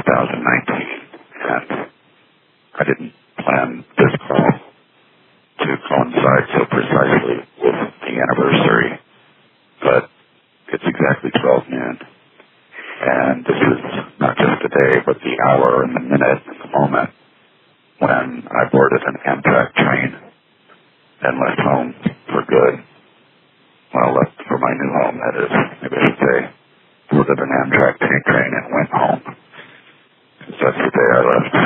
2019, and I didn't plan this call to coincide so precisely with the anniversary, but it's exactly 12 noon. And this is not just the day, but the hour and the minute and the moment when I boarded an Amtrak train and left home for good. Well, left for my new home, that is. Maybe I should say boarded an Amtrak train and went home. Because that's the day I left.